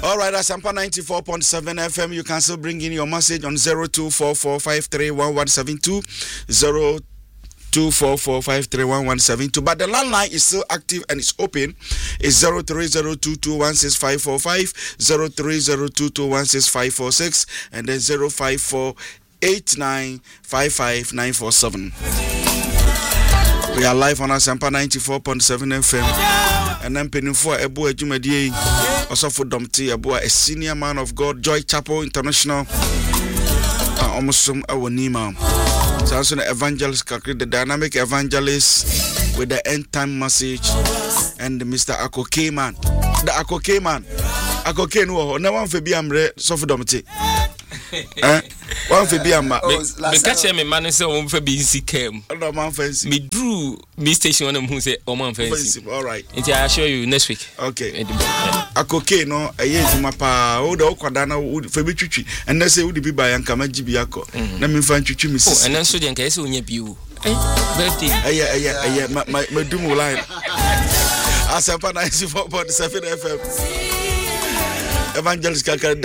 All right, Asampa 94.7 FM. You can still bring in your message on 0244531172. 0244531172. But the landline is still active and it's open. It's 0302216545, 0302216546, and then 05489555947. We are live on Asampa 94.7 FM. And then penny for Ebo Ejumadi, also for Domti Ebo, a senior man of God, Joy Chapel International, almost some our Nima. So also the evangelist, the dynamic evangelist with the end time message, and Mr. Akoke man. The Akoke man. Akoke no, no one for be amre, so for Domti. One for be am. Me catch me man say one for be came. No man fancy. Me drew me station on who say oh man fancy. All right. Until I show you next week. Okay. Akoke no eye ma pa o do kwada na for be twitwi and na say wo be buy anka ma gibi akọ. Na me fan twitwi me sis. And then so den ka say onya biu. Birthday. My doom line. Asampa 94.7 FM. Evangelist Kakar